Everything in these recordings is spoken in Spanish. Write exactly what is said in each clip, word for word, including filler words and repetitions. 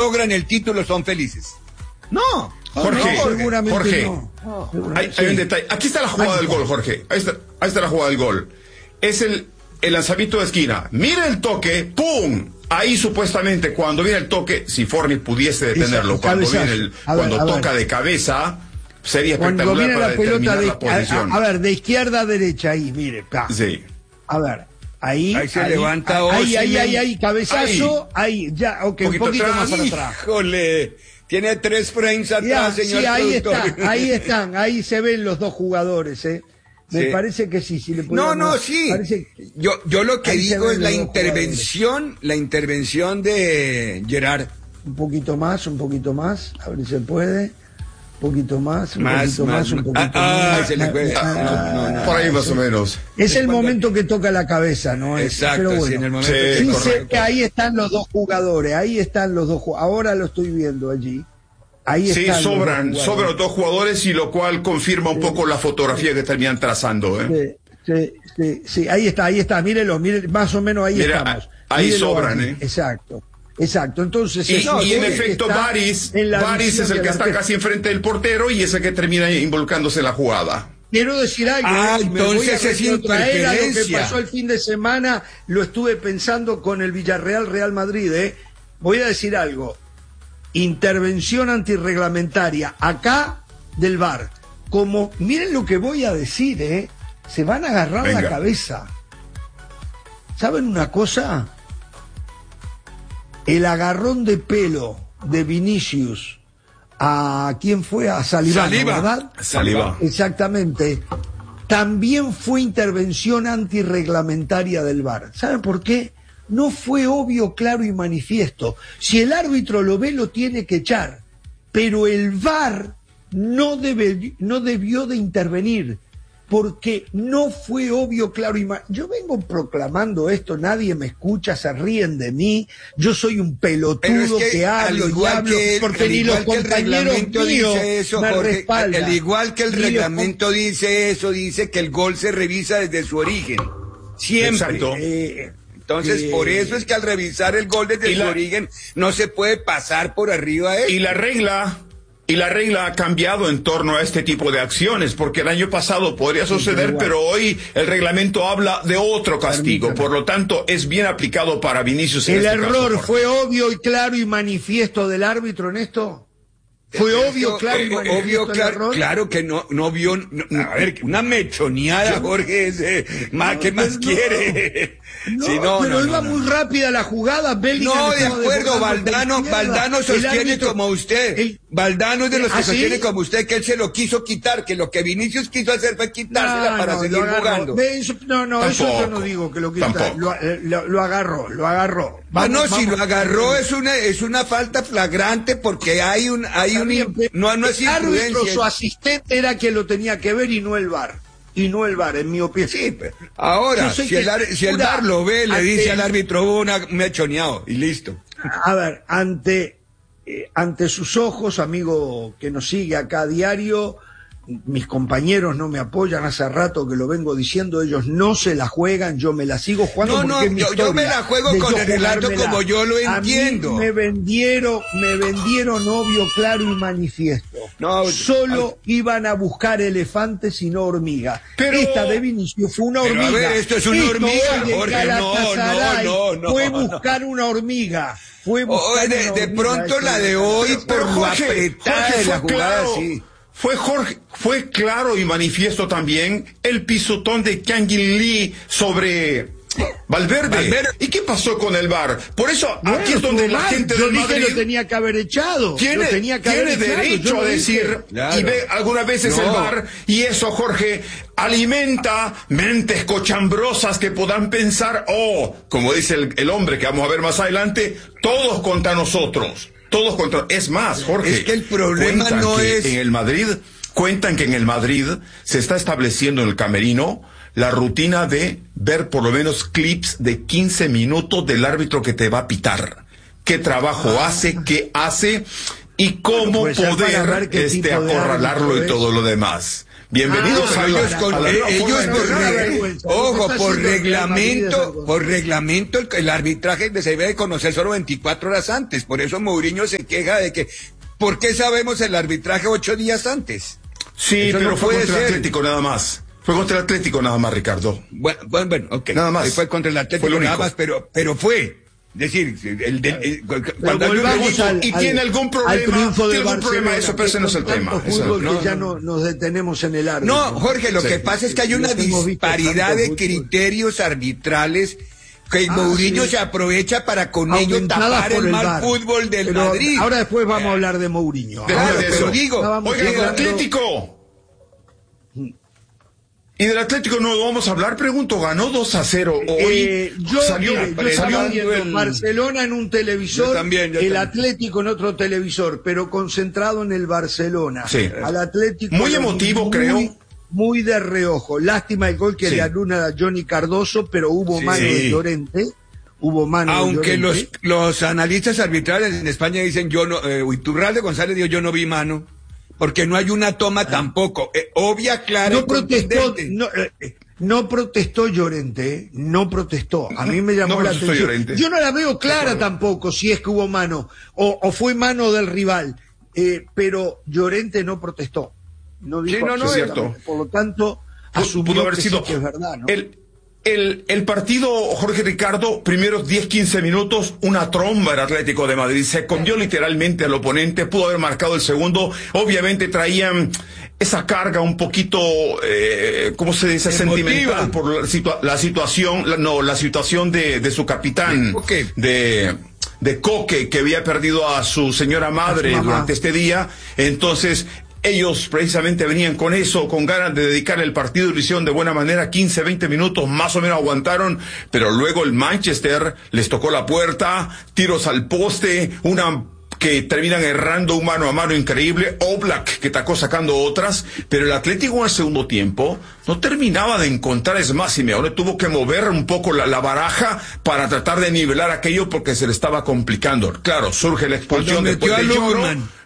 logran el título son felices. No. Jorge, no, seguramente Jorge, no. No, hay, hay un detalle. Aquí está la jugada del gol, Jorge. Ahí está, ahí está la jugada del gol. Es el, el lanzamiento de esquina. Mira el toque, ¡pum! Ahí supuestamente cuando viene el toque, si Forni pudiese detenerlo, Esa, cuando cabezazo. viene el, A ver, cuando a ver. toca de cabeza, sería Cuando espectacular viene para la pelota determinar de, la posición. a, a ver, de izquierda a derecha, ahí, mire, pa. Sí. A ver, ahí. Ahí se levanta ahí, ahí, Osimhen. ahí, ahí, cabezazo, ahí, ya, ok, un Poquito poquito atrás. más para atrás. Híjole, tiene tres frames Ya, atrás, señor sí, ahí productor. está, ahí están, ahí se ven los dos jugadores, ¿eh? Me Sí. parece que sí, si le No, pudiéramos- no, sí. parece- Yo, yo lo que Ahí se digo ven es la los dos intervención, la intervención de Gerard. Un poquito más, un poquito más, a ver si se puede. Un poquito más, un Más, poquito más, más, un más. poquito Ah, más. se le fue. Ah, Ah, no, no, Por ahí más o menos. Es el momento que toca la cabeza, ¿no? Es, Exacto, pero sí, bueno. en el momento Sí, que Sí correcto. sé que ahí están los dos jugadores, ahí están los dos jugadores. Ahora lo estoy viendo allí. Ahí Sí, están sobran, los dos sobran los jugadores. dos jugadores y lo cual confirma un poco la fotografía que terminan trazando, ¿eh? Sí, sí, sí, sí, ahí está, ahí está, mírelo, mire, más o menos ahí Mira, estamos. ahí Mírelo sobran, allí. ¿eh? Exacto, exacto. Entonces, Y, eso y en es efecto, está Baris, en la Baris visión es el del que está arquero. casi enfrente del portero y es el que termina involucrándose en la jugada. Quiero decir algo. Ah, ¿eh? Me voy a entonces es retrotraer a lo que interferencia. pasó el fin de semana, lo estuve pensando con el Villarreal Real Madrid, ¿eh? Voy a decir algo. Intervención antirreglamentaria acá del V A R. Como, miren lo que voy a decir, ¿eh? Se van a agarrar Venga. la cabeza. ¿Saben una cosa? El agarrón de pelo de Vinicius a quién fue, a Saliba, Saliba. ¿verdad? Saliba. Exactamente. También fue intervención antirreglamentaria del V A R. ¿Saben por qué? No fue obvio, claro y manifiesto. Si el árbitro lo ve, lo tiene que echar. Pero el V A R no, debe, no debió de intervenir. Porque no fue obvio, claro y manifiesto. Yo vengo proclamando esto, nadie me escucha, se ríen de mí. Yo soy un pelotudo Pero es que, que, al hablo y igual hablo que el- porque al ni igual los que el compañeros reglamento míos dice eso, me Jorge, respaldan. al igual que el Ni los reglamento dice eso, dice que el gol se revisa desde su origen. Siempre. Exacto. Eh, Entonces, eh, por eso es que al revisar el gol desde Y su la- origen, no se puede pasar por arriba de él. Y la regla, y la regla ha cambiado en torno a este tipo de acciones, porque el año pasado podría suceder, igual. pero hoy el reglamento habla de otro castigo, Permítame. por lo tanto es bien aplicado para Vinicius en ¿El este caso, error Jorge. fue obvio y claro y manifiesto del árbitro en esto? ¿Fue Pero obvio, es que, claro y eh, manifiesto obvio, el claro, error? claro que no, no vio, no- a ver, una mechoneada, Jorge, es, eh, más, ¿qué más no. quiere? No, Sí, no, pero no, iba no, muy no. rápida la jugada. Bellingham No, de estaba acuerdo, desbordando Valdano, por izquierda. Valdano El sostiene árbitro- como usted. el- Valdano es de los ¿Ah, que sí? sostiene como usted que él se lo quiso quitar, que lo que Vinicius quiso hacer fue quitársela No, para no, seguir lo agarró. jugando. Ve, eso- no, no, eso yo Tampoco. no digo que lo quita. Tampoco. Lo, eh, lo- lo agarró, lo agarró. Ah, no, Vamos, si vamos. lo agarró es una, es una falta flagrante porque hay un, hay un, Está bien, no, no es el árbitro, imprudencia. su asistente era quien lo tenía que ver y no el V A R. Y no el V A R, en mi opinión. Sí, pero ahora, Yo sé si que el, ar- si el pura- V A R lo ve, le ante- dice al árbitro, hubo una mechoneado, y listo. A ver, ante, eh, ante sus ojos, amigo que nos sigue acá a diario, mis compañeros no me apoyan, hace rato que lo vengo diciendo, ellos no se la juegan, yo me la sigo jugando. No, no, porque es mi yo- yo me historia la juego de con yo el relato jugármela. como yo lo A mí entiendo. me vendieron, me vendieron obvio, claro y manifiesto. No, Solo iban a buscar elefantes y no hormigas. Pero- Esta de Vinicius fue una Pero, a hormiga. ver, esto es una Esto hormiga, hoy en Jorge, no, Galatasaray no, no, no, fue no. buscar una hormiga. Fue O- buscar de, una de hormiga, pronto eso la es. de hoy, por Pero lo Jorge, apretada Jorge de la fue jugada, claro, sí. fue Jorge, fue claro y manifiesto también el pisotón de Kangin Lee sobre Valverde. Valverde. ¿Y qué pasó con el V A R? Por eso Bueno, aquí es donde estuvo la mal. gente Yo del dije Madrid lo tenía que haber echado. tiene, Lo tenía que tiene haber echado. derecho Yo lo a dije. decir Claro. y ve algunas veces No. el V A R y eso, Jorge, alimenta mentes cochambrosas que puedan pensar, oh, como dice el, el hombre que vamos a ver más adelante, todos contra nosotros. Todos contra. Es más, Jorge. Es que el problema cuentan no que es- en el Madrid, cuentan que en el Madrid se está estableciendo en el camerino la rutina de ver por lo menos clips de quince minutos del árbitro que te va a pitar. ¿Qué trabajo hace? ¿Qué hace? Y cómo puede ser para poder ver qué este, tipo de acorralarlo árbitro y es. todo lo demás. Bienvenidos ah, a, ellos con, a la eh, ellos por re, ojo, por reglamento, por reglamento el, el arbitraje se debe de conocer solo veinticuatro horas antes. Por eso Mourinho se queja de que ¿por qué sabemos el arbitraje ocho días antes? Sí, eso pero no fue contra ser. el Atlético nada más. Fue contra el Atlético nada más, Ricardo. Bueno, bueno, bueno ok. Nada más. Fue contra el Atlético nada más, pero, pero fue. Es decir, el, el, el, cuando hay un al, y tiene algún problema, tiene algún problema, eso, pero ese no es el tema. Eso, no, que ya no nos detenemos en el árbitro. No, Jorge, lo sí, que pasa es que hay una disparidad de criterios arbitrales que ah, Mourinho sí. se aprovecha para con ello tapar el, el mal bar. fútbol del pero Madrid. Ahora después vamos a hablar de Mourinho. Claro, pero eso. digo, oiga, el Atlético. ¿Y del Atlético no vamos a hablar? Pregunto, ganó dos a cero. Hoy eh, yo, salió, mire, yo salió viendo el... Barcelona en un televisor, yo también, yo el también. Atlético en otro televisor, pero concentrado en el Barcelona. Sí. Al Atlético muy emotivo, muy, creo. Muy de reojo. Lástima el gol que sí. le anula a Johnny Cardoso, pero hubo sí. mano de Llorente. Hubo mano Aunque de los, los analistas arbitrales en España dicen, yo no, eh, Iturralde González dijo, yo no vi mano. Porque no hay una toma tampoco, eh, obvia, clara. No protestó, no, eh, no protestó Llorente, no protestó. A mí me llamó no la atención. Llorente. Yo no la veo clara tampoco, si es que hubo mano, o, o fue mano del rival, eh, pero Llorente no protestó. No dijo sí, no, no es cierto. Por lo tanto, asumió pudo haber que, sido sí que es verdad, ¿no? El, El, el partido, Jorge Ricardo, primeros diez quince minutos, una tromba el Atlético de Madrid. Se comió literalmente al oponente, pudo haber marcado el segundo. Obviamente traían esa carga un poquito, eh, ¿cómo se dice? Emotiva. Sentimental por la, situa la situación, la, no, la situación de, de su capitán, okay. de... de Coque, que había perdido a su señora madre su durante este día. Entonces, ellos precisamente venían con eso, con ganas de dedicar el partido, y lo hicieron de buena manera, quince, veinte minutos más o menos aguantaron, pero luego el Manchester les tocó la puerta, tiros al poste, una que terminan errando un mano a mano increíble, Oblak que tacó sacando otras, pero el Atlético en el segundo tiempo no terminaba de encontrar, es más, Simeone tuvo que mover un poco la, la baraja para tratar de nivelar aquello porque se le estaba complicando. Claro, surge la expulsión después de Lloro,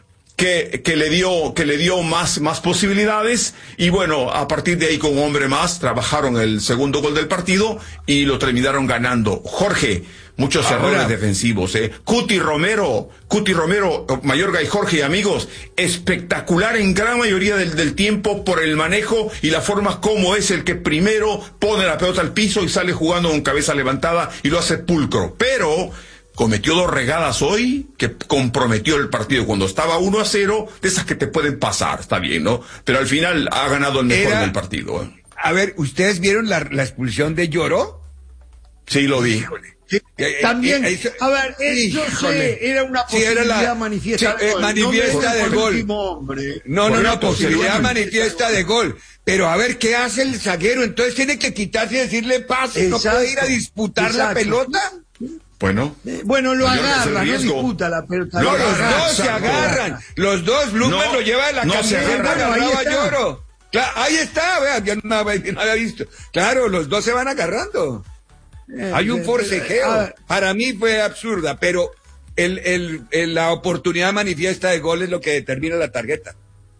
que, que le dio, que le dio más, más posibilidades, y bueno, a partir de ahí con un hombre más, trabajaron el segundo gol del partido y lo terminaron ganando. Jorge, muchos Ahora, errores defensivos, eh. Cuti Romero, Cuti Romero, Mayorga y Jorge, amigos, espectacular en gran mayoría del, del tiempo por el manejo y la forma como es el que primero pone la pelota al piso y sale jugando con cabeza levantada y lo hace pulcro. Pero cometió dos regadas hoy que comprometió el partido cuando estaba uno a cero, de esas que te pueden pasar, está bien, ¿no? Pero al final ha ganado el mejor Era, del partido. ¿eh? A ver, ¿ustedes vieron la, la expulsión de Lloro? Sí, lo vi. Híjole. Sí, también, eh, eh, a ver, eh, yo sé, era una posibilidad sí, era la, manifiesta, sí, eh, manifiesta no de gol. Hombre. No, no, no, posibilidad manifiesta de gol. Pero a ver, ¿qué hace el zaguero? Entonces tiene que quitarse y decirle pase, exacto, no puede ir a disputar exacto. la pelota. Bueno, eh, bueno, lo agarra, no disputa la pelota. No, los dos se agarran. Los dos, Blumman no, lo lleva de la no camiseta, agarraba a Lloro. Claro, ahí está, vea, yo no había visto. Claro, los dos se van agarrando. Eh, Hay un forcejeo. Eh, Para mí fue absurda, pero el, el, el, la oportunidad manifiesta de gol es lo que determina la tarjeta.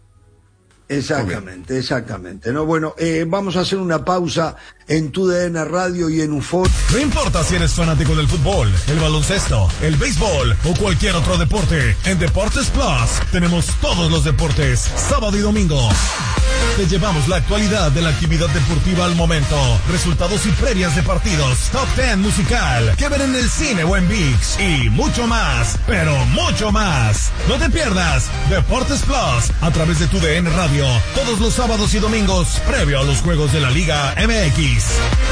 Exactamente, exactamente. No, bueno, eh, vamos a hacer una pausa en Tu D N Radio y en U F O. No importa si eres fanático del fútbol, el baloncesto, el béisbol o cualquier otro deporte, en Deportes Plus tenemos todos los deportes, sábado y domingo. Te llevamos la actualidad de la actividad deportiva al momento, resultados y previas de partidos, top ten musical, que ver en el cine o en ViX y mucho más, pero mucho más. No te pierdas Deportes Plus a través de Tu D N Radio, todos los sábados y domingos, previo a los juegos de la Liga M X.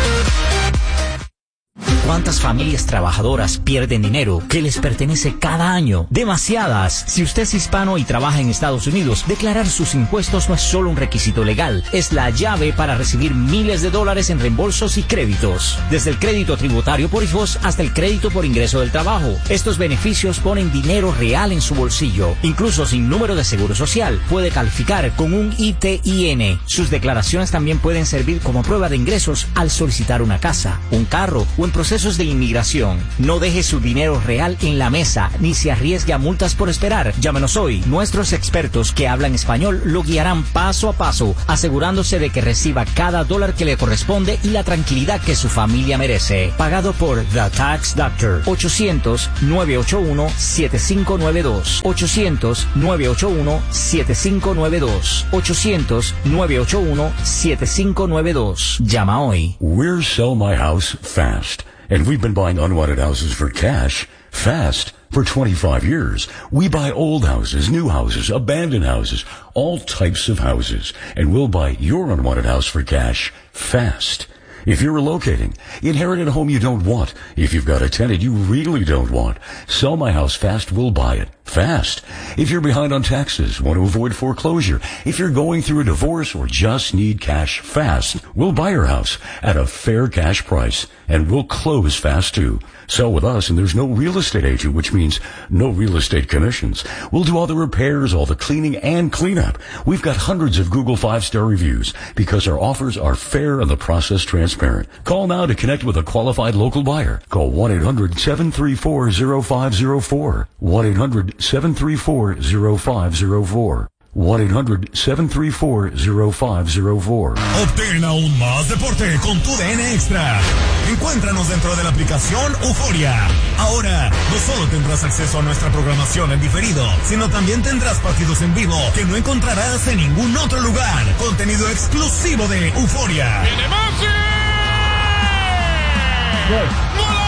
¿Cuántas familias trabajadoras pierden dinero que les pertenece cada año? Demasiadas. Si usted es hispano y trabaja en Estados Unidos, declarar sus impuestos no es solo un requisito legal, es la llave para recibir miles de dólares en reembolsos y créditos. Desde el crédito tributario por hijos hasta el crédito por ingreso del trabajo. Estos beneficios ponen dinero real en su bolsillo. Incluso sin número de seguro social, puede calificar con un I T I N. Sus declaraciones también pueden servir como prueba de ingresos al solicitar una casa, un carro o en proceso procesos de inmigración. No deje su dinero real en la mesa, ni se arriesgue a multas por esperar. Llámenos hoy. Nuestros expertos que hablan español lo guiarán paso a paso, asegurándose de que reciba cada dólar que le corresponde y la tranquilidad que su familia merece. Pagado por The Tax Doctor. ochocientos, nueve ocho uno, siete cinco nueve dos. ochocientos, nueve ocho uno, siete cinco nueve dos. ochocientos, nueve ocho uno, siete cinco nueve dos. Llama hoy. We're Sell My House Fast, and we've been buying unwanted houses for cash fast for twenty-five years. We buy old houses, new houses, abandoned houses, all types of houses, and we'll buy your unwanted house for cash fast. If you're relocating, inherited a home you don't want, if you've got a tenant you really don't want, Sell My House Fast will buy it fast. If you're behind on taxes, want to avoid foreclosure, if you're going through a divorce or just need cash fast, we'll buy your house at a fair cash price, and we'll close fast too. Sell with us and there's no real estate agent, which means no real estate commissions. We'll do all the repairs, all the cleaning and cleanup. We've got hundreds of Google five-star reviews because our offers are fair and the process transparent. Call now to connect with a qualified local buyer. Call one eight hundred, seven three four, zero five zero four. one eight hundred, seven three four, zero five zero four. one eight hundred, seven three four, zero five zero four. Obtén aún más deporte con tu D N Extra. Encuéntranos dentro de la aplicación Euforia. Ahora, no solo tendrás acceso a nuestra programación en diferido, sino también tendrás partidos en vivo que no encontrarás en ningún otro lugar. Contenido exclusivo de Euforia. ¡Viene Messi! ¡Golazo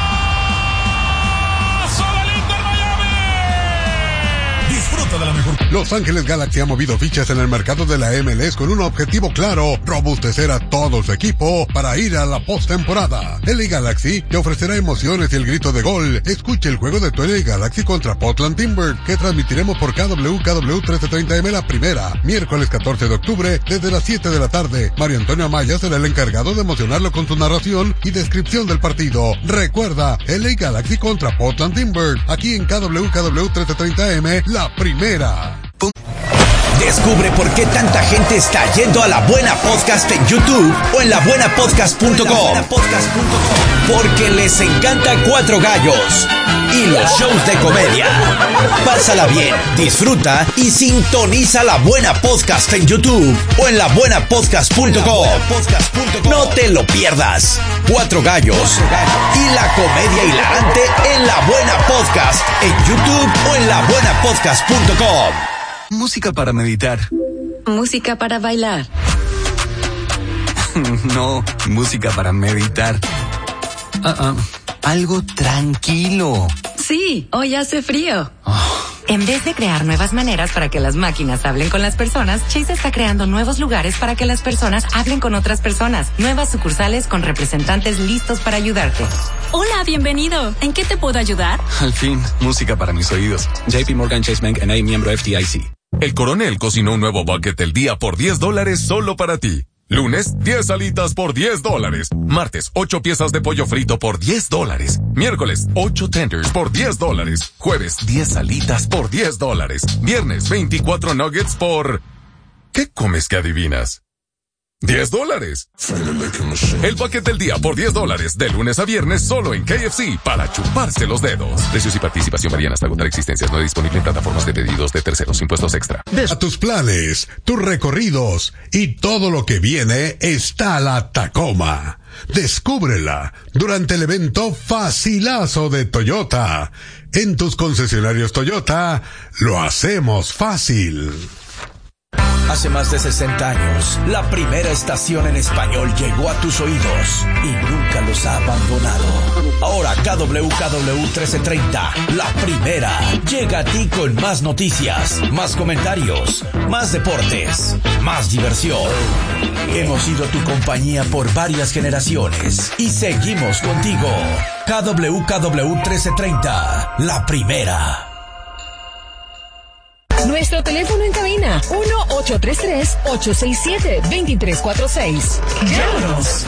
del Inter Miami! Disfruta de la mejor. Los Ángeles Galaxy ha movido fichas en el mercado de la M L S con un objetivo claro: robustecer a todo su equipo para ir a la postemporada. L A Galaxy te ofrecerá emociones y el grito de gol. Escuche el juego de tu L A Galaxy contra Portland Timbers, que transmitiremos por K W K W trece treinta M la primera, miércoles catorce de octubre desde las siete de la tarde. Mario Antonio Amaya será el encargado de emocionarlo con su narración y descripción del partido. Recuerda, L A Galaxy contra Portland Timbers, aquí en K W K W trece treinta M la primera. Descubre por qué tanta gente está yendo a La Buena Podcast en YouTube o en la buena podcast punto com. Porque les encanta Cuatro Gallos y los shows de comedia. Pásala bien, disfruta y sintoniza La Buena Podcast en YouTube o en la buena podcast punto com. No te lo pierdas. Cuatro Gallos y la comedia hilarante en La Buena Podcast en YouTube o en la buena podcast punto com. Música para meditar. Música para bailar. No, música para meditar. Uh-uh. Algo tranquilo. Sí, hoy hace frío. Oh. En vez de crear nuevas maneras para que las máquinas hablen con las personas, Chase está creando nuevos lugares para que las personas hablen con otras personas. Nuevas sucursales con representantes listos para ayudarte. Hola, bienvenido. ¿En qué te puedo ayudar? Al fin, música para mis oídos. J P Morgan Chase Bank N A, miembro F D I C. El Coronel cocinó un nuevo bucket del día por diez dólares solo para ti. Lunes, diez alitas por diez dólares. Martes, ocho piezas de pollo frito por diez dólares. Miércoles, ocho tenders por diez dólares. Jueves, diez alitas por diez dólares. Viernes, veinticuatro nuggets por... ¿Qué comes que adivinas? diez dólares. El bucket del día por diez dólares, de lunes a viernes solo en K F C, para chuparse los dedos. Precios y participación varían hasta agotar existencias. No disponible en plataformas de pedidos de terceros. Impuestos extra. A tus planes, tus recorridos y todo lo que viene está la Tacoma. Descúbrela durante el evento Facilazo de Toyota. En tus concesionarios Toyota, lo hacemos fácil. Hace más de sesenta años, la primera estación en español llegó a tus oídos y nunca los ha abandonado. Ahora K W K W trece treinta, la primera, llega a ti con más noticias, más comentarios, más deportes, más diversión. Hemos sido tu compañía por varias generaciones y seguimos contigo. K W K W trece treinta, la primera. Nuestro teléfono en cabina, uno ocho tres tres, ocho seis siete, dos tres cuatro seis. Llámanos.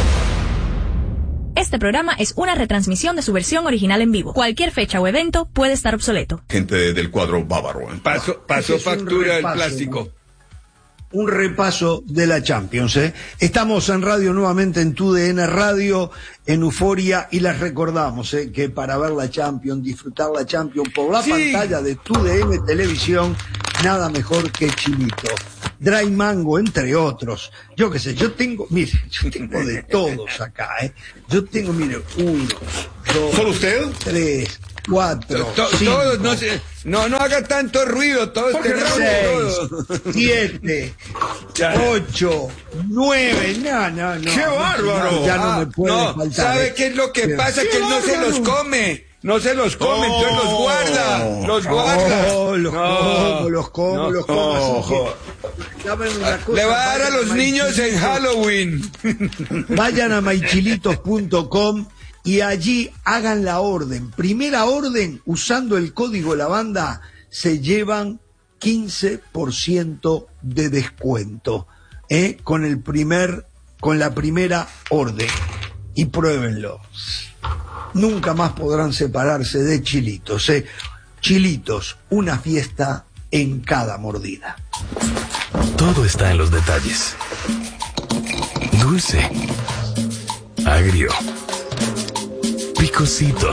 Este programa es una retransmisión de su versión original en vivo. Cualquier fecha o evento puede estar obsoleto. Gente del cuadro bávaro. ¿eh? Paso, paso factura el plástico. un repaso de la Champions. ¿eh? Estamos en radio nuevamente en Tu D N Radio, en Euforia, y les recordamos ¿eh? que para ver la Champions, disfrutar la Champions por la sí. pantalla de Tu D N Televisión, nada mejor que Chilito. Dry Mango, entre otros. Yo qué sé, yo tengo, mire, yo tengo de todos acá, ¿eh? Yo tengo, mire, uno, dos, ¿solo usted? Tres, cuatro, to, to, cinco, todos, no, se, no, no haga tanto ruido, todos tenemos seis, todos. siete, ocho, nueve, no, no, no. ¡Qué bárbaro! Ya no ah, me puede no, faltar. ¿sabe ¿eh? qué es lo que pasa? Que él no se los come. No se los come, oh, entonces los guarda, los guarda. Oh, los no, como, los como, no, los como. oh, Así que, una cosa, le va a dar a los niños en Halloween. Vayan a maichilitos punto com y allí hagan la orden. Primera orden, usando el código La Banda, se llevan quince por ciento de descuento, ¿eh? con el primer, con la primera orden. Y pruébenlo. Nunca más podrán separarse de Chilitos. ¿eh? Chilitos, una fiesta en cada mordida. Todo está en los detalles. Dulce, agrio, picosito.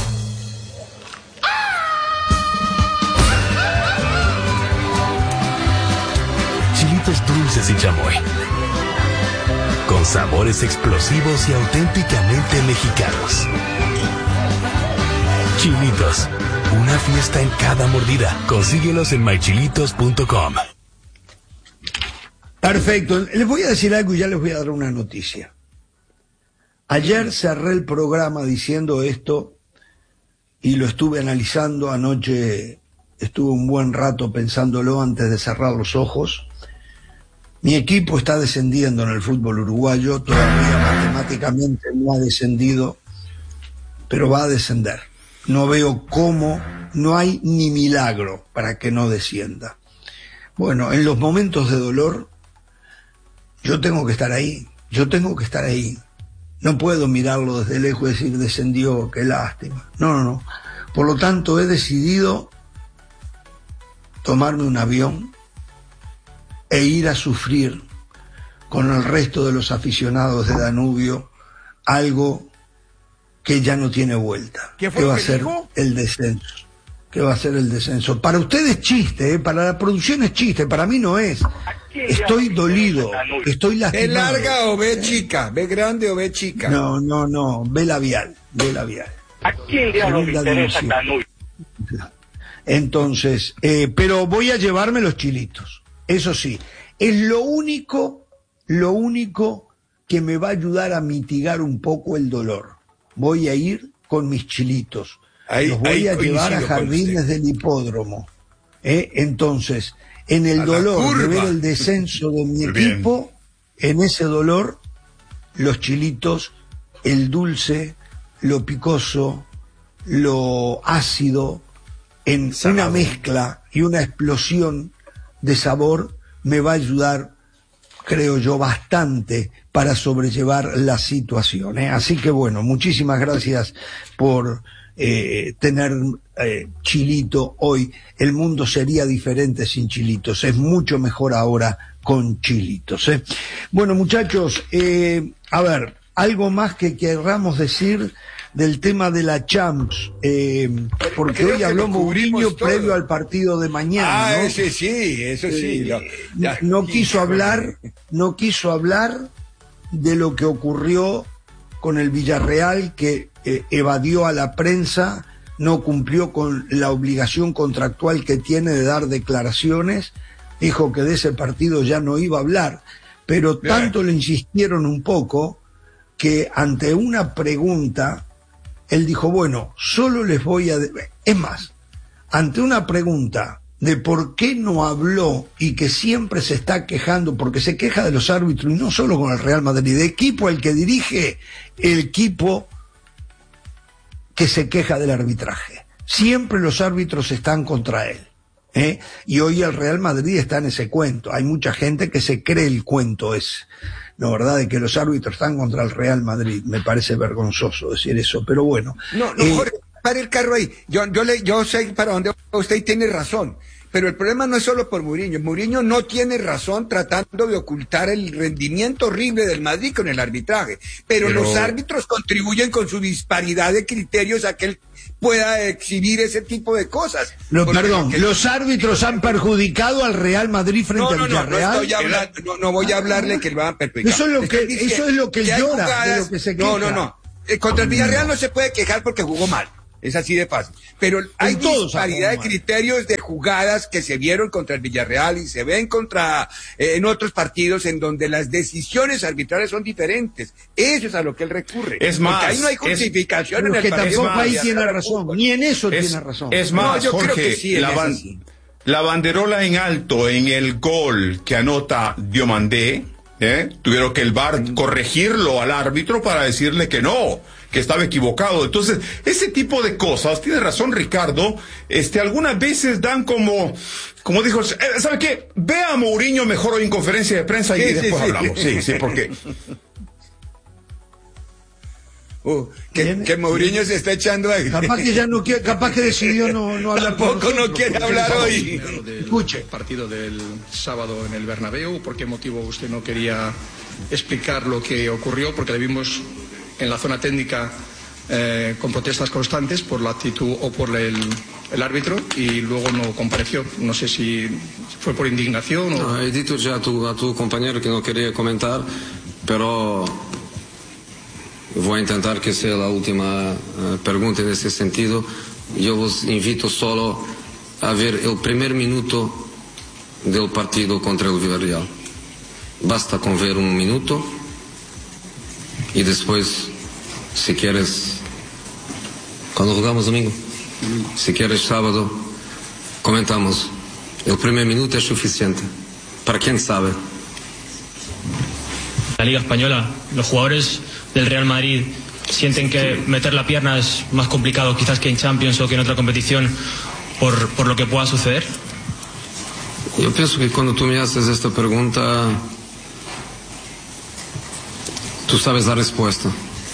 Chilitos dulces y chamoy. Con sabores explosivos y auténticamente mexicanos. Chilitos, una fiesta en cada mordida. Consíguelos en my chilitos punto com. Perfecto. Les voy a decir algo y ya les voy a dar una noticia. Ayer cerré el programa diciendo esto y lo estuve analizando. Anoche estuve un buen rato pensándolo antes de cerrar los ojos. Mi equipo está descendiendo en el fútbol uruguayo, todavía matemáticamente no ha descendido, pero va a descender. No veo cómo, no hay ni milagro para que no descienda. Bueno, en los momentos de dolor, yo tengo que estar ahí, yo tengo que estar ahí. No puedo mirarlo desde lejos y decir descendió, qué lástima. No, no, no. Por lo tanto, he decidido tomarme un avión e ir a sufrir con el resto de los aficionados de Danubio algo que ya no tiene vuelta, ¿Qué fue que va que a ser dijo? el descenso, que va a ser el descenso. Para ustedes es chiste, ¿eh? Para la producción es chiste, para mí no es. Estoy dolido, estoy lastimado. ¿Es larga o ve chica? ¿Ve grande o ve chica? No, no, no, ve labial, ve labial. ¿A quién diablos le interesa Danubio? Entonces, eh, pero voy a llevarme los chilitos. Eso sí, es lo único, lo único que me va a ayudar a mitigar un poco el dolor. Voy a ir con mis chilitos. Ahí, los voy ahí a llevar a jardines del hipódromo. ¿eh? Entonces, en el dolor de ver el descenso de mi equipo, en ese dolor, los chilitos, el dulce, lo picoso, lo ácido, en una mezcla y una explosión de sabor, me va a ayudar, creo yo, bastante para sobrellevar la situación. ¿eh? Así que bueno, muchísimas gracias por eh, tener eh, Chilito hoy. El mundo sería diferente sin Chilitos. Es mucho mejor ahora con Chilitos. ¿eh? Bueno, muchachos, eh, a ver, algo más que querramos decir del tema de la Champs, eh, porque Creo hoy habló Mourinho previo al partido de mañana. Ah, ¿no? ese sí, eso sí. Eh, lo, ya, no quiso híjole. hablar, no quiso hablar de lo que ocurrió con el Villarreal, que eh, evadió a la prensa, no cumplió con la obligación contractual que tiene de dar declaraciones, dijo que de ese partido ya no iba a hablar, pero Bien. tanto le insistieron un poco que ante una pregunta él dijo, bueno, solo les voy a... De-". Es más, ante una pregunta de por qué no habló y que siempre se está quejando, porque se queja de los árbitros, y no solo con el Real Madrid, de equipo al que dirige, el equipo que se queja del arbitraje. Siempre los árbitros están contra él. ¿eh? Y hoy el Real Madrid está en ese cuento. Hay mucha gente que se cree el cuento ese. No, ¿verdad? De que los árbitros están contra el Real Madrid. Me parece vergonzoso decir eso, pero bueno. No, no, eh, Jorge, pare el carro ahí. Yo, yo, le, yo sé para dónde va usted y tiene razón. pero el problema no es solo por Mourinho. Mourinho no tiene razón tratando de ocultar el rendimiento horrible del Madrid con el arbitraje, pero, pero... los árbitros contribuyen con su disparidad de criterios a que él pueda exhibir ese tipo de cosas. No, perdón, que... los árbitros han perjudicado al Real Madrid frente no, no, al Villarreal. No, no, estoy hablando, no, no voy a hablarle que lo van a perjudicar. Eso es lo que, diciendo, eso es lo que, que llora, jugadas, de lo que se queja. No, no, no. Eh, contra el Villarreal no se puede quejar porque jugó mal. Es así de fácil. Pero hay disparidad de criterios de jugadas que se vieron contra el Villarreal y se ven contra eh, en otros partidos en donde las decisiones arbitrales son diferentes. Eso es a lo que él recurre. Es más, porque ahí no hay justificación es, en el que partido. Tampoco ahí tiene razón. Ni en eso es, tiene razón. Es más, no, yo Jorge, creo que sí, la, ban sí. la banderola en alto en el gol que anota Diomandé, ¿eh? Tuvieron que el V A R corregirlo al árbitro para decirle que no, que estaba equivocado. Entonces, ese tipo de cosas, tiene razón Ricardo, este, algunas veces dan como, como dijo, ¿sabe qué? Ve a Mourinho mejor hoy en conferencia de prensa y sí, después sí, hablamos. Sí, sí, sí, porque... Uh, que, que Mourinho se está echando ahí. Capaz que ya no quiere, capaz que decidió no, no hablar. Tampoco no quiere hablar hoy. Escuche. Partido del sábado en el Bernabéu, ¿por qué motivo usted no quería explicar lo que ocurrió? Porque le vimos en la zona técnica eh, con protestas constantes por la actitud o por el, el árbitro y luego no compareció. No sé si fue por indignación o... No, he dicho ya a tu, a tu compañero que no quería comentar, pero voy a intentar que sea la última uh, pregunta en ese sentido. Yo os invito solo a ver el primer minuto del partido contra el Villarreal. Basta con ver un minuto y después, si quieres, cuando jugamos domingo, si quieres sábado, comentamos. El primer minuto es suficiente. Para quien sabe. La Liga Española, los jugadores del Real Madrid sienten que meter la pierna es más complicado quizás que en Champions o que en otra competición por, por lo que pueda suceder. Yo pienso que cuando tú me haces esta pregunta, tú sabes la respuesta,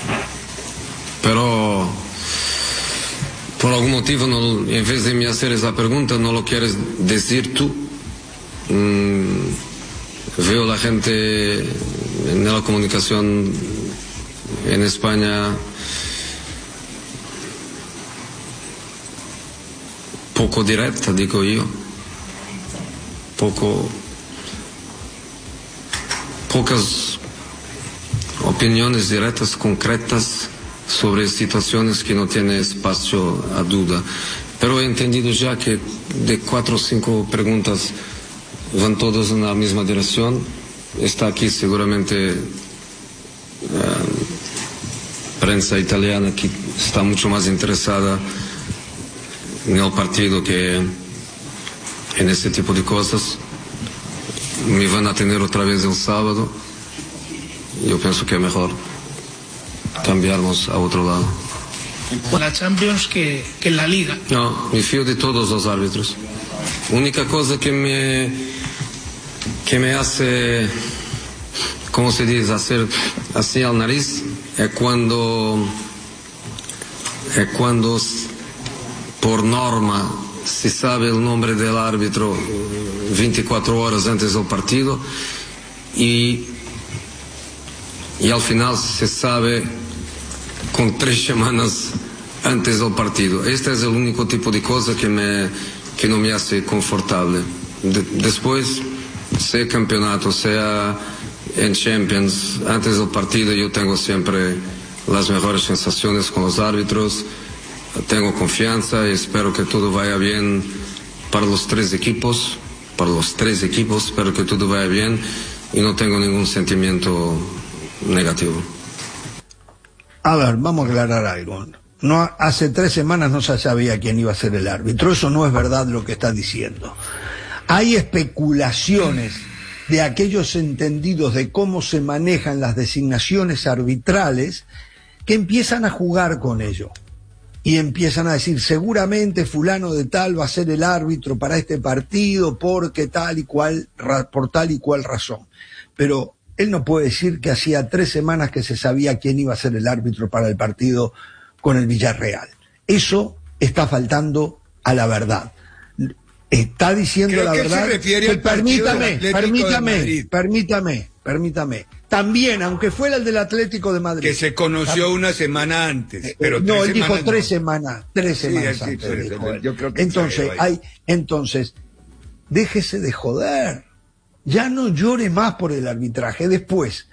pero por algún motivo no, en vez de me hacer esa pregunta no lo quieres decir tú. Mm, veo la gente en la comunicación en España poco directa, digo yo, poco pocas opiniones directas, concretas sobre situaciones que no tienen espacio a duda. Pero he entendido ya que de cuatro o cinco preguntas van todas en la misma dirección. Está aquí seguramente uh, prensa italiana que está mucho más interesada en el partido que en ese tipo de cosas. Me van a tener otra vez el sábado. Yo pienso que es mejor cambiarnos a otro lado. La Champions que, que en la Liga. No, me fío de todos los árbitros. Única cosa que me que me hace, ¿cómo se dice?, hacer así al nariz es cuando es cuando por norma se sabe el nombre del árbitro veinticuatro horas antes del partido y y al final se sabe con tres semanas antes del partido. Este es el único tipo de cosa que me que no me hace confortable. De, después, sea campeonato, sea en Champions, antes del partido yo tengo siempre las mejores sensaciones con los árbitros, tengo confianza y espero que todo vaya bien para los tres equipos, para los tres equipos, espero que todo vaya bien y no tengo ningún sentimiento negativo. A ver, vamos a aclarar algo. No, hace tres semanas no se sabía quién iba a ser el árbitro. Eso no es verdad lo que está diciendo. Hay especulaciones de aquellos entendidos de cómo se manejan las designaciones arbitrales que empiezan a jugar con ello. Y empiezan a decir, seguramente fulano de tal va a ser el árbitro para este partido porque tal y cual, por tal y cual razón. Pero él no puede decir que hacía tres semanas que se sabía quién iba a ser el árbitro para el partido con el Villarreal. Eso está faltando a la verdad. está diciendo Creo la que verdad. se refiere al permítame, partido del Atlético permítame, de Madrid. permítame, permítame. También, aunque fuera el del Atlético de Madrid. Que se conoció una semana antes. Pero no, tres él dijo semanas tres no. semanas, tres Sí, semanas sí, antes. sí, dijo él. yo creo que entonces, exageró ahí. hay, entonces, déjese de joder. Ya no llore más por el arbitraje. Después,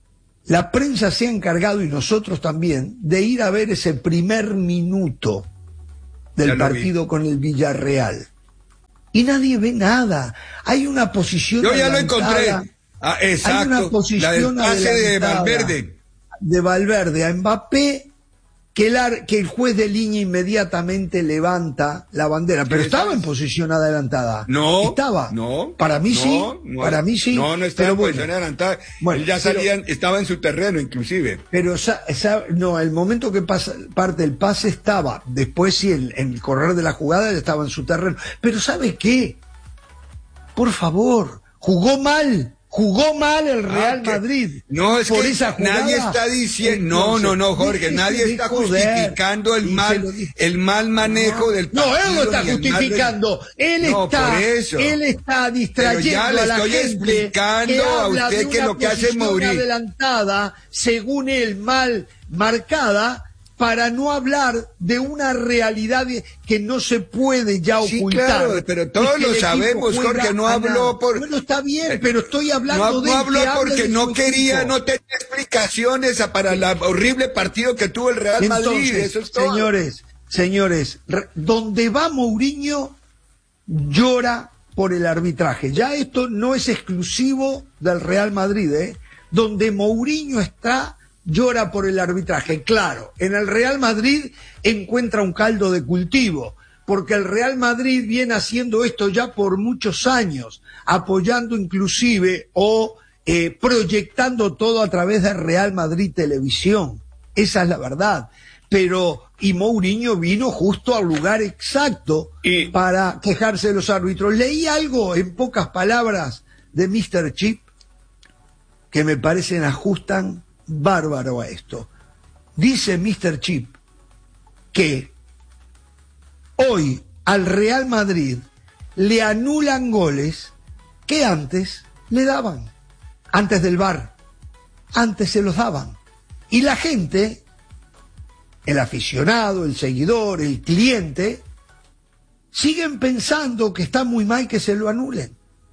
la prensa se ha encargado, y nosotros también, de ir a ver ese primer minuto del partido vi. con el Villarreal. Y nadie ve nada. Hay una posición Yo ya adelantada. lo encontré. Ah, exacto. Hay una posición la del pase de adelantada Valverde. De Valverde a Mbappé, que el, ar, que el juez de línea inmediatamente levanta la bandera. Pero estaba en posición adelantada. No. Estaba. No. Para mí no, sí. No, para mí sí. No, no estaba pero en posición bueno, adelantada. bueno, Él ya pero, salía, estaba en su terreno, inclusive. Pero esa, esa, no, el momento que pasa, parte el pase estaba. Después sí, en, en el correr de la jugada ya estaba en su terreno. Pero ¿sabe qué? Por favor, jugó mal. Jugó mal el Real ah, Madrid. No, es por que esa jugada, nadie está diciendo, no, no, no, Jorge, nadie está justificando el mal, el mal manejo no, del partido. No, él lo está justificando. Él no, está, él está distrayendo a la gente explicando que a habla usted de que una lo que hace Mourinho adelantada, según él, mal marcada, para no hablar de una realidad que no se puede ya sí, ocultar. Claro, pero todos lo sabemos, Jorge, no habló por... Bueno, está bien, pero estoy hablando no, de... No habló que porque no quería, equipo. no tenía explicaciones para el horrible partido que tuvo el Real Entonces, Madrid, eso es todo. Señores, señores, donde va Mourinho, llora por el arbitraje. Ya esto no es exclusivo del Real Madrid, ¿eh? Donde Mourinho está... llora por el arbitraje. Claro, en el Real Madrid encuentra un caldo de cultivo, porque el Real Madrid viene haciendo esto ya por muchos años, apoyando inclusive o eh, proyectando todo a través de Real Madrid Televisión. Esa es la verdad. Pero, y Mourinho vino justo al lugar exacto y... para quejarse de los árbitros. Leí algo, en pocas palabras, de míster Chip, que me parecen ajustan bárbaro a esto. Dice míster Chip que hoy al Real Madrid le anulan goles que antes le daban, antes del V A R, antes se los daban. Y la gente, el aficionado, el seguidor, el cliente, siguen pensando que está muy mal que se lo anulen.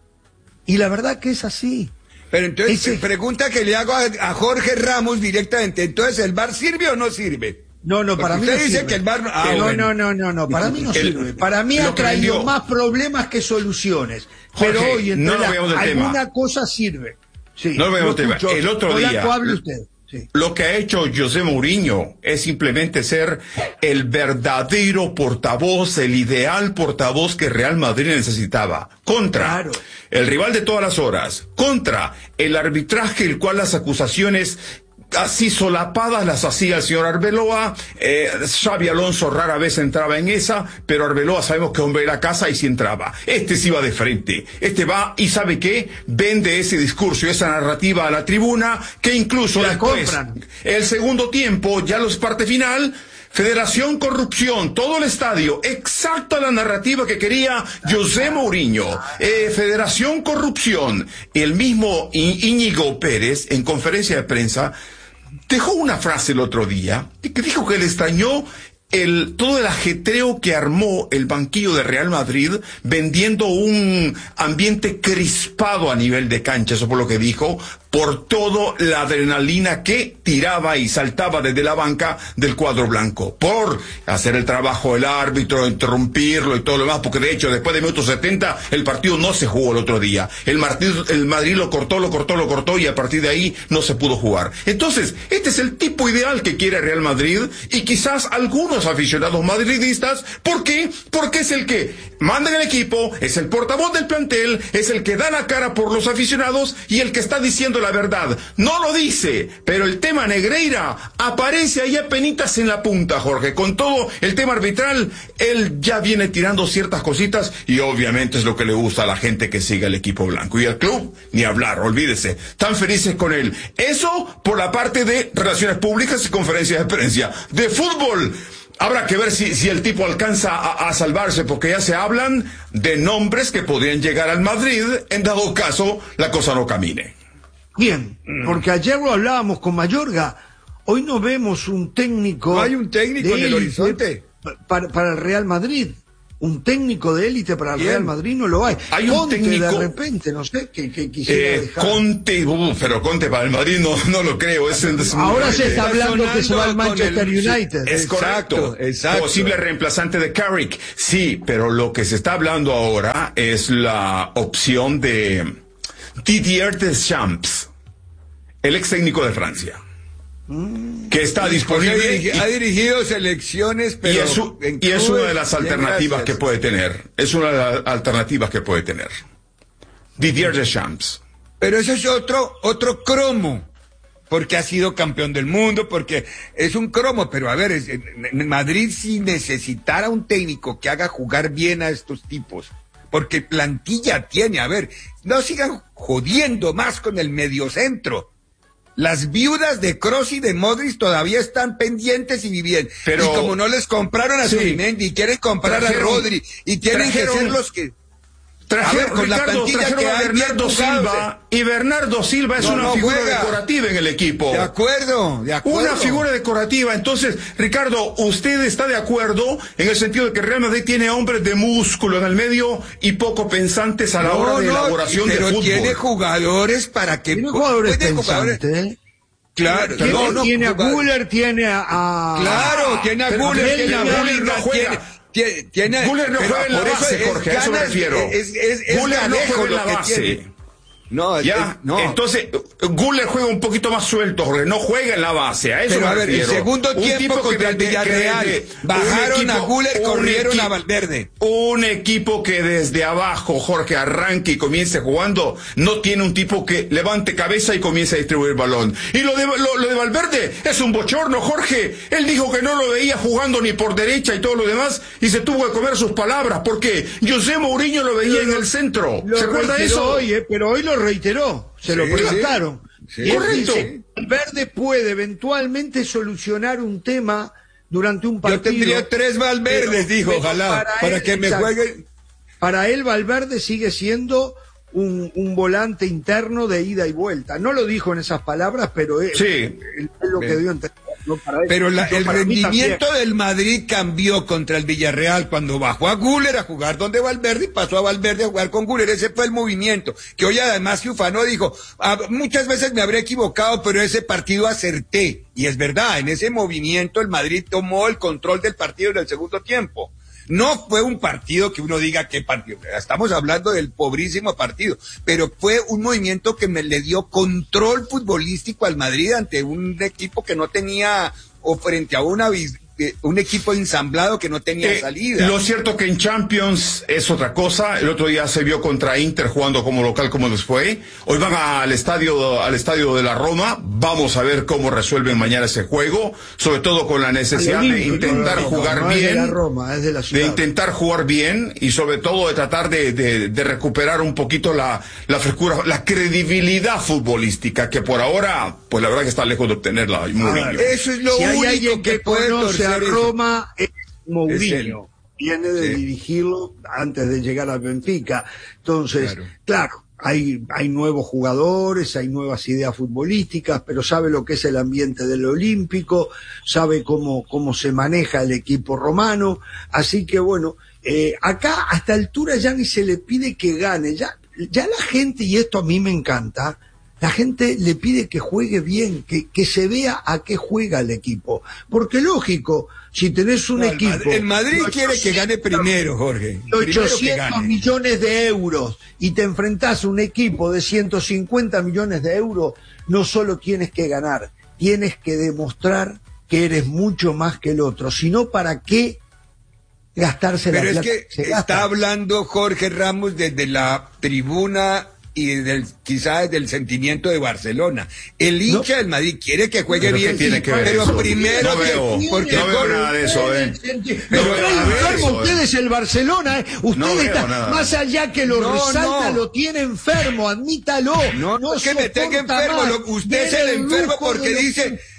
Y la verdad que es así. Pero entonces, Ese... pregunta que le hago a, a Jorge Ramos directamente, entonces, ¿el V A R sirve o no sirve? No, no, Porque para mí no usted dice sirve. que el V A R... Ah, no, bueno. no, no, no, no, para mí no el, sirve. Para mí ha traído más problemas que soluciones. Jorge, pero hoy, entre no la, alguna tema. cosa sirve. Sí, no lo tema. El otro Polanco, día... hable usted. Sí. Lo que ha hecho José Mourinho es simplemente ser el verdadero portavoz, el ideal portavoz que Real Madrid necesitaba. Contra claro. el rival de todas las horas, contra el arbitraje, el cual las acusaciones así solapadas las hacía el señor Arbeloa. eh, Xabi Alonso rara vez entraba en esa, pero Arbeloa sabemos que hombre de la casa y sí entraba. Este sí va de frente, este va y ¿sabe qué? Vende ese discurso y esa narrativa a la tribuna, que incluso la después, compran. El segundo tiempo, ya los parte final, Federación Corrupción, todo el estadio, exacta la narrativa que quería José Mourinho. Eh, Federación Corrupción. El mismo Íñigo Pérez, en conferencia de prensa, dejó una frase el otro día, que dijo que le extrañó el, todo el ajetreo que armó el banquillo de Real Madrid, vendiendo un ambiente crispado a nivel de cancha, eso por lo que dijo, por toda la adrenalina que tiraba y saltaba desde la banca del cuadro blanco, por hacer el trabajo del árbitro, interrumpirlo y todo lo demás, porque de hecho después de minuto setenta el partido no se jugó el otro día. El Madrid, el Madrid lo cortó, lo cortó, lo cortó y a partir de ahí no se pudo jugar. Entonces, este es el tipo ideal que quiere Real Madrid y quizás algunos aficionados madridistas. ¿Por qué? Porque es el que manda en el equipo, es el portavoz del plantel, es el que da la cara por los aficionados y el que está diciendo la verdad. No lo dice, pero el tema Negreira aparece ahí apenitas en la punta, Jorge. Con todo el tema arbitral, él ya viene tirando ciertas cositas y obviamente es lo que le gusta a la gente que sigue el equipo blanco. Y el club, ni hablar, olvídese. Tan felices con él. Eso por la parte de relaciones públicas y conferencias de prensa. De fútbol, Habrá que ver si, si el tipo alcanza a, a salvarse, porque ya se hablan de nombres que podrían llegar al Madrid en dado caso la cosa no camine. Bien, porque ayer lo hablábamos con Mayorga, hoy no vemos un técnico... No hay un técnico en el horizonte. Para, para el Real Madrid. Un técnico de élite para el Bien. Real Madrid no lo hay. Hay un Conte técnico, de repente, no sé, que, que quisiera eh, dejar. Conte, uh, pero Conte para el Madrid no, no lo creo. Es, es Ahora se está hablando que se va al Manchester el, United. Es exacto, correcto. Exacto. Posible reemplazante de Carrick. Sí, pero lo que se está hablando ahora es la opción de Didier Deschamps, el ex técnico de Francia. Que está disponible y, ha dirigido selecciones, pero y es, un, y es una de las alternativas que puede tener. Es una de las alternativas que puede tener. Didier Deschamps. Pero eso es otro otro cromo, porque ha sido campeón del mundo, porque es un cromo. Pero a ver, es, en Madrid si necesitara un técnico que haga jugar bien a estos tipos, porque plantilla tiene. A ver, no sigan jodiendo más con el mediocentro. Las viudas de Kroos y de Modric todavía están pendientes y viviendo. Pero, y como no les compraron a sí, Zubimendi y quieren comprar trajeron, a Rodri y tienen trajeron, que ser los que... Trajeron, a ver, con Ricardo, la plantilla que a Bernardo Silva, y Bernardo Silva es no, una no figura juega. decorativa en el equipo. De acuerdo, de acuerdo. Una figura decorativa. Entonces, Ricardo, ¿usted está de acuerdo en el sentido de que Real Madrid tiene hombres de músculo en el medio y poco pensantes a la no, hora de no, elaboración de fútbol? Pero tiene jugadores para que... Tiene jugadores pensantes, ¿eh? Claro, tiene, no, no, tiene a Guller, tiene a, a... Claro, tiene a Guller, tiene a Guller, no juega. Tiene, tiene, Guller no juega en la base, Jorge, a eso me refiero. Es, es, es Guller no juega en la base. Tiene. No, ya, es, no. Entonces, Guller juega un poquito más suelto, Jorge, no juega en la base, a eso Pero me a ver, refiero. el segundo tiempo contra el Villarreal, de, bajaron equipo, a Guller, corrieron equipo, a Valverde. Un equipo que desde abajo, Jorge, arranque y comience jugando, no tiene un tipo que levante cabeza y comience a distribuir el balón. Y lo de, lo, lo de Valverde es un bochorno, Jorge. Él dijo que no lo veía jugando ni por derecha y todo lo demás, y se tuvo que comer sus palabras, porque José Mourinho lo veía pero, en el centro. ¿Se acuerda de eso? Hoy, eh, pero hoy lo reiteró. Se sí, lo preguntaron. Sí, sí, correcto. Valverde puede eventualmente solucionar un tema durante un partido. Yo tendría tres Valverdes, dijo, pero ojalá, para, para él, que me exacto, juegue. Para él, Valverde sigue siendo un, un volante interno de ida y vuelta. No lo dijo en esas palabras, pero es, sí. es, es lo que dio a entender. No para él, pero la, no el rendimiento del Madrid cambió contra el Villarreal cuando bajó a Guller a jugar donde Valverde y pasó a Valverde a jugar con Guller. Ese fue el movimiento, que hoy además Ufano dijo, ah, muchas veces me habré equivocado, pero ese partido acerté. Y es verdad, en ese movimiento el Madrid tomó el control del partido en el segundo tiempo. No fue un partido que uno diga qué partido, estamos hablando del pobrísimo partido, pero fue un movimiento que me le dio control futbolístico al Madrid ante un equipo que no tenía, o frente a una un equipo ensamblado que no tenía eh, salida. Lo cierto que en Champions es otra cosa. El otro día se vio contra Inter jugando como local como les fue. Hoy van al estadio al estadio de la Roma. Vamos a ver cómo resuelven mañana ese juego, sobre todo con la necesidad de intentar no, jugar no, no bien, es de la Roma, es de la ciudad. De intentar jugar bien y sobre todo de tratar de, de, de recuperar un poquito la, la frescura, la credibilidad futbolística que por ahora, pues la verdad que está lejos de obtenerla. Muy ah, eso es lo si único que, que puede torcer a Roma es Mourinho, viene de sí. dirigirlo antes de llegar a Benfica. Entonces, claro, claro hay, hay nuevos jugadores, hay nuevas ideas futbolísticas, pero sabe lo que es el ambiente del Olímpico, sabe cómo, cómo se maneja el equipo romano. Así que bueno, eh, acá a esta altura ya ni se le pide que gane, ya, ya la gente, y esto a mí me encanta, la gente le pide que juegue bien, que, que se vea a qué juega el equipo. Porque lógico, si tenés un no, equipo... El Madrid, el Madrid quiere que gane primero, Jorge. ochocientos millones de euros y te enfrentás a un equipo de ciento cincuenta millones de euros, no solo tienes que ganar, tienes que demostrar que eres mucho más que el otro. Si no, ¿para qué gastarse Pero la es plata? que está hablando Jorge Ramos desde la tribuna y del, quizás desde el sentimiento de Barcelona. El hincha no. del Madrid quiere que juegue pero bien, tiene sí, que ver pero eso. primero no veo, que, porque no veo nada de eso, eh. Pero no enfermo ustedes el Barcelona, eh. Usted no está nada. más allá que lo no, resalta, no. lo tiene enfermo, admítalo. No, no es que me tenga enfermo, lo, usted es el enfermo porque dice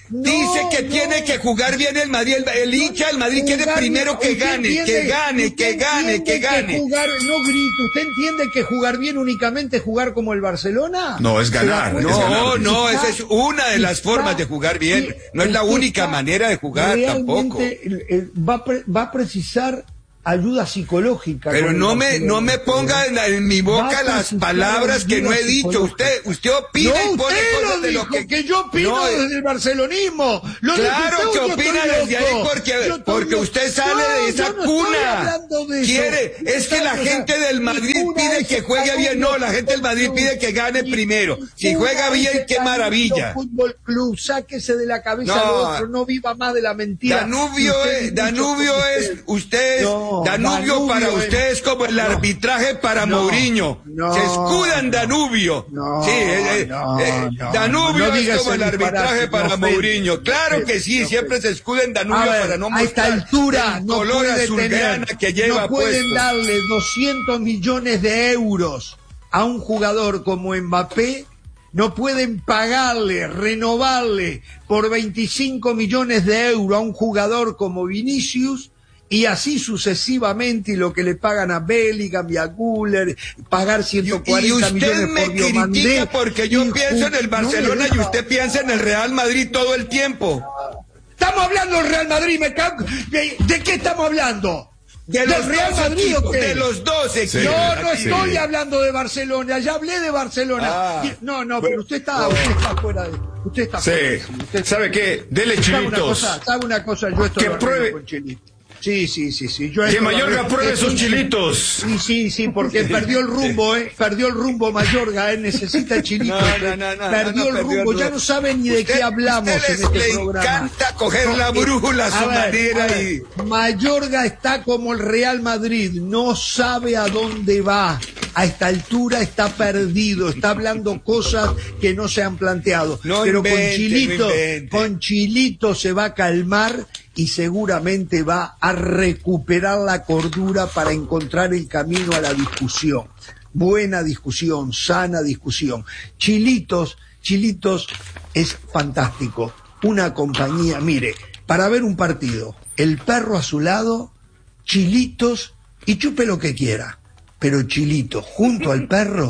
no, dice que no. tiene que jugar bien el Madrid, el, el hincha del Madrid quiere primero que gane, entiende, que gane, que gane, que gane. Que jugar, no grito, ¿usted entiende que jugar bien únicamente es jugar como el Barcelona? No, es ganar. No, es ganar. no, esa es una de las formas de jugar bien, no es la única manera de jugar tampoco. Va, va a precisar ayuda psicológica. Pero no me no me ponga en, en mi boca las palabras que no he dicho. Usted usted opina no, y pone usted cosas lo de dijo, lo que que yo opino no, desde el barcelonismo. Lo claro que usted opina desde ahí porque porque usted sale no, de esa no cuna. De Quiere es que la gente del Madrid pide que juegue bien. No, la gente del Madrid pide que gane primero. Si juega bien, qué maravilla. Fútbol Club, sáquese de la cabeza no, lo otro, no viva más de la mentira. Danubio es Danubio es usted Danubio para usted es como el arbitraje para no, Mourinho. No, se escuda en Danubio. No, sí, eh, no, eh, no, Danubio no es como el arbitraje para no, Mourinho. Claro que sí, no, siempre se escuda en Danubio ver, para no mostrar a esta altura el no color puede azulgrana tener, que lleva no pueden puesto. darle doscientos millones de euros a un jugador como Mbappé. No pueden pagarle, renovarle por veinticinco millones de euros a un jugador como Vinicius y así sucesivamente, y lo que le pagan a Bellingham y a Güler, pagar ciento cuarenta millones por Diomandé. Y usted me critica porque yo pienso en el Barcelona no y usted piensa en el Real Madrid todo el tiempo. Estamos hablando del Real Madrid, me cago. ¿De, ¿De qué estamos hablando? De ¿Del los Real Madrid equipos, o qué? De los dos equipos. Sí, no, no sí. estoy hablando de Barcelona, ya hablé de Barcelona. Ah, no, no, pero usted está, usted está fuera de... Usted está sí. fuera de usted ¿Sabe qué? Dele chilitos. ¿Sabe una cosa? Yo estoy que pruebe con chilitos. Sí, sí, sí, sí. Yo que Mayorga pruebe sus chilitos. Sí, sí, sí, porque perdió el rumbo, ¿eh? Perdió el rumbo Mayorga, ¿eh? Necesita chilitos. No, no, no, perdió no, no, el rumbo, ya no sabe ni de usted, qué hablamos en este le programa. Le encanta coger no, la brújula a su ver, manera a ver, y... Mayorga está como el Real Madrid, no sabe a dónde va. A esta altura está perdido, está hablando cosas que no se han planteado. No Pero invente, con Chilito, no con Chilito se va a calmar y seguramente va a recuperar la cordura para encontrar el camino a la discusión. Buena discusión, sana discusión. Chilitos, Chilitos es fantástico. Una compañía, mire, para ver un partido, el perro a su lado, Chilitos y chupe lo que quiera. Pero Chilito junto al perro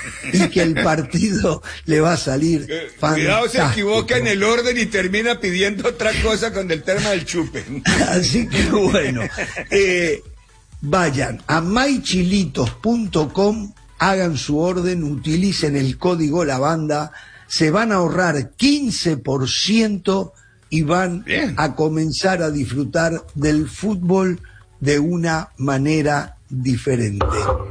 y que el partido le va a salir eh, fantástico. Cuidado, se equivoca en el orden y termina pidiendo otra cosa con el tema del chupe. Así que bueno, eh, vayan a my chilitos punto com, hagan su orden, utilicen el código La Banda, se van a ahorrar quince por ciento y van Bien. a comenzar a disfrutar del fútbol de una manera diferente.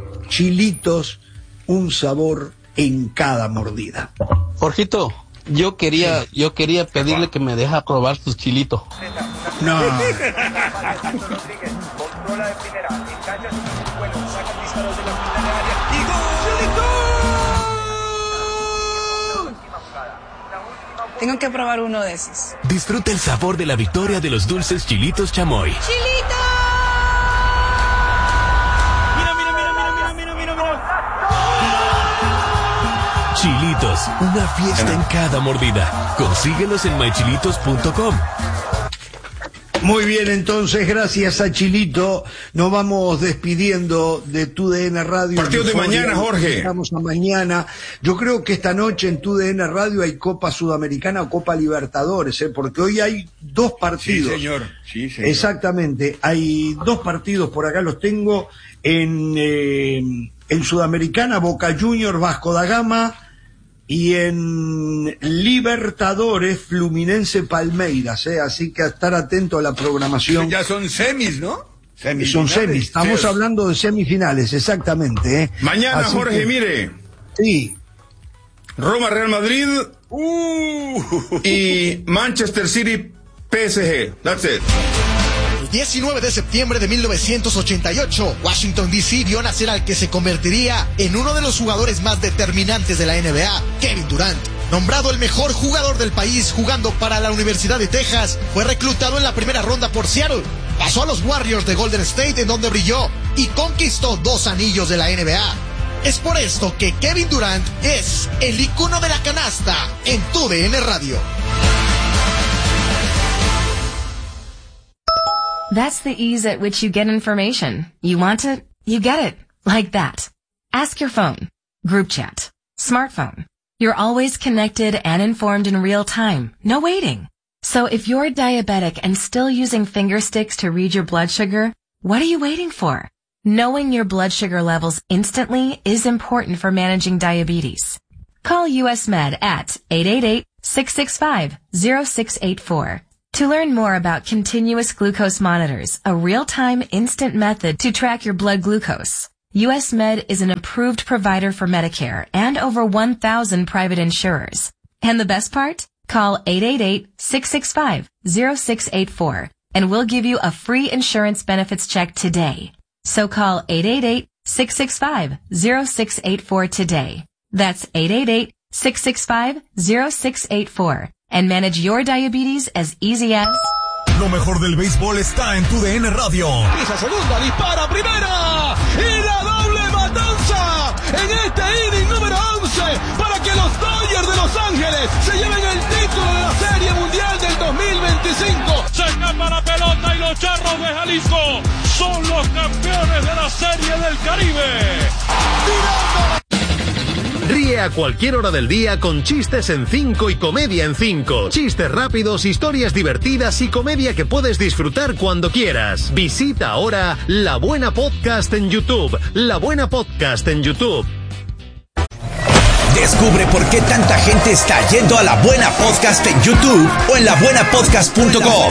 Chilitos, un sabor en cada mordida. Jorgito, yo quería, yo quería pedirle que me deja probar sus chilitos. No. Tengo que probar uno de esos. Disfruta el sabor de la victoria de los dulces chilitos chamoy. ¡Chilitos! Chilitos, una fiesta en cada mordida. Consíguelos en my chilitos punto com. Muy bien, entonces, gracias a Chilito, nos vamos despidiendo de Tu D N Radio. Partido de mañana, Jorge. Estamos a mañana. Yo creo que esta noche en Tu D N Radio hay Copa Sudamericana o Copa Libertadores, ¿eh? Porque hoy hay dos partidos. Sí, señor. Sí, señor. Exactamente, hay dos partidos, por acá los tengo, en, eh, en Sudamericana, Boca Juniors, Vasco da Gama, y en Libertadores, Fluminense Palmeiras, ¿eh? Así que a estar atento a la programación. Ya son semis, ¿no? Semis. Son semis, estamos sí. hablando de semifinales, exactamente. ¿eh? Mañana, Así Jorge, que... mire. Sí. Roma, Real Madrid uh. y Manchester City, P S G. That's it. El diecinueve de septiembre de mil novecientos ochenta y ocho, Washington D C vio nacer al que se convertiría en uno de los jugadores más determinantes de la N B A, Kevin Durant. Nombrado el mejor jugador del país jugando para la Universidad de Texas, fue reclutado en la primera ronda por Seattle. Pasó a los Warriors de Golden State, en donde brilló y conquistó dos anillos de la N B A. Es por esto que Kevin Durant es el icono de la canasta en Tu D N Radio. That's the ease at which you get information. You want it, you get it. Like that. Ask your phone. Group chat. Smartphone. You're always connected and informed in real time. No waiting. So if you're diabetic and still using finger sticks to read your blood sugar, what are you waiting for? Knowing your blood sugar levels instantly is important for managing diabetes. Call U S Med at eight eight eight, six six five, zero six eight four. To learn more about continuous glucose monitors, a real-time instant method to track your blood glucose. U S Med is an approved provider for Medicare and over one thousand private insurers. And the best part? Call eight eight eight, six six five, zero six eight four and we'll give you a free insurance benefits check today. So call eight eight eight, six six five, zero six eight four today. That's eight eight eight, six six five, zero six eight four and manage your diabetes as easy as... Lo mejor del béisbol está en tu D N Radio. Pisa segunda, dispara primera y la doble matanza en este inning número once para que los Dodgers de Los Ángeles se lleven el título de la Serie Mundial del dos mil veinticinco. Se escapa la pelota y los Charros de Jalisco son los campeones de la Serie del Caribe. ¡Tirando! Ríe a cualquier hora del día con chistes en cinco y comedia en cinco. Chistes rápidos, historias divertidas y comedia que puedes disfrutar cuando quieras. Visita ahora La Buena Podcast en YouTube. La Buena Podcast en YouTube. Descubre por qué tanta gente está yendo a La Buena Podcast en YouTube o en la buena podcast punto com.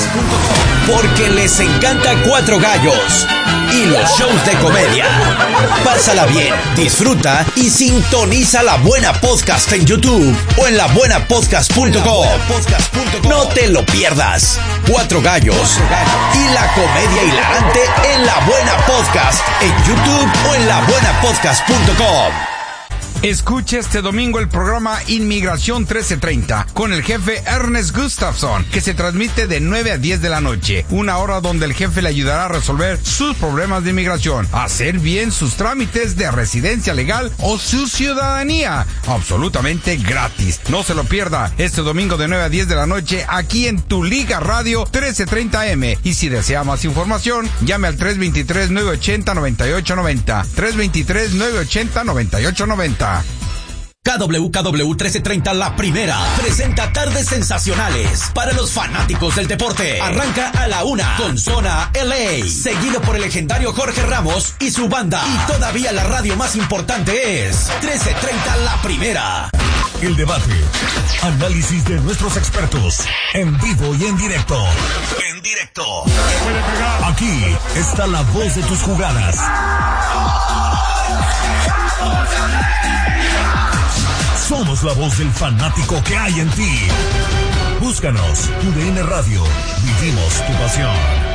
Porque les encanta Cuatro Gallos y los shows de comedia. Pásala bien, disfruta y sintoniza La Buena Podcast en YouTube o en la buena podcast punto com. No te lo pierdas. Cuatro Gallos y la comedia hilarante en La Buena Podcast en YouTube o en la buena podcast punto com. Escuche este domingo el programa Inmigración trece treinta con el jefe Ernest Gustafson, que se transmite de nueve a diez de la noche, una hora donde el jefe le ayudará a resolver sus problemas de inmigración, hacer bien sus trámites de residencia legal o su ciudadanía, absolutamente gratis. No se lo pierda este domingo de nueve a diez de la noche aquí en Tu Liga Radio trece treinta eme. Y si desea más información, llame al tres dos tres, nueve ocho cero, nueve ocho nueve cero, tres dos tres, nueve ocho cero, nueve ocho nueve cero. K W K W trece treinta La Primera presenta tardes sensacionales para los fanáticos del deporte. Arranca a la una con Zona L A, seguido por el legendario Jorge Ramos y su banda. Y todavía la radio más importante es trece treinta La Primera. El debate, análisis de nuestros expertos, en vivo y en directo. En directo. Aquí está la voz de tus jugadas. Somos la voz del fanático que hay en ti. Búscanos, U D N Radio. Vivimos tu pasión.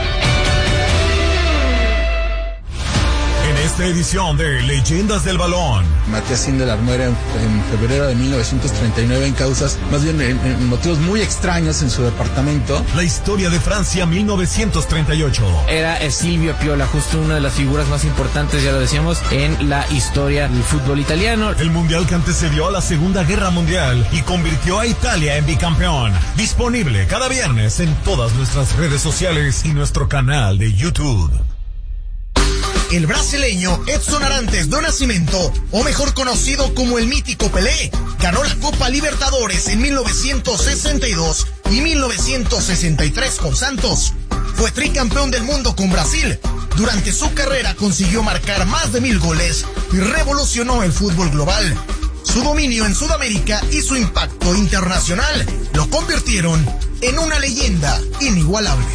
En esta edición de Leyendas del Balón, Matías Indel muere en, en febrero de mil novecientos treinta y nueve en causas, más bien en, en motivos muy extraños en su departamento. La historia de Francia mil novecientos treinta y ocho. Era Silvio Piola, justo una de las figuras más importantes, ya lo decíamos, en la historia del fútbol italiano. El mundial que antecedió a la Segunda Guerra Mundial y convirtió a Italia en bicampeón. Disponible cada viernes en todas nuestras redes sociales y nuestro canal de YouTube. El brasileño Edson Arantes do Nascimento, o mejor conocido como el mítico Pelé, ganó la Copa Libertadores en mil novecientos sesenta y dos y mil novecientos sesenta y tres con Santos. Fue tricampeón del mundo con Brasil. Durante su carrera consiguió marcar más de mil goles y revolucionó el fútbol global. Su dominio en Sudamérica y su impacto internacional lo convirtieron en una leyenda inigualable.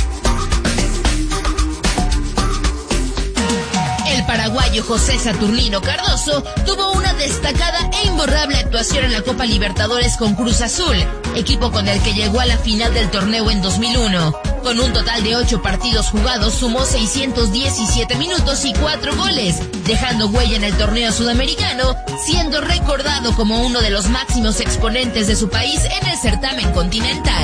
El paraguayo José Saturnino Cardoso tuvo una destacada e imborrable actuación en la Copa Libertadores con Cruz Azul, equipo con el que llegó a la final del torneo en dos mil uno. Con un total de ocho partidos jugados, sumó seiscientos diecisiete minutos y cuatro goles, dejando huella en el torneo sudamericano, siendo recordado como uno de los máximos exponentes de su país en el certamen continental.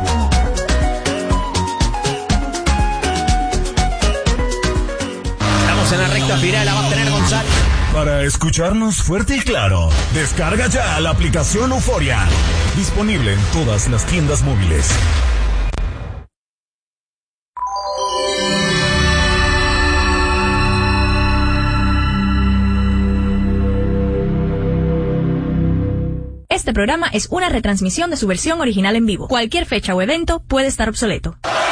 En la recta final la va a tener González. Para escucharnos fuerte y claro, descarga ya la aplicación Euforia. Disponible en todas las tiendas móviles. Este programa es una retransmisión de su versión original en vivo. Cualquier fecha o evento puede estar obsoleto.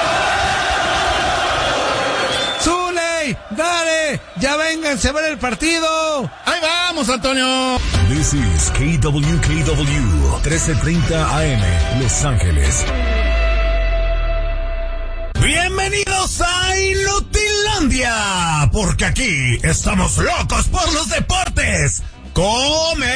¡Zuley! ¡Dale! ¡Ya vénganse a ver el partido! ¡Ahí vamos, Antonio! This is K W K W, trece treinta A M, Los Ángeles. Bienvenidos a Inutilandia, porque aquí estamos locos por los deportes. ¡Comenzamos!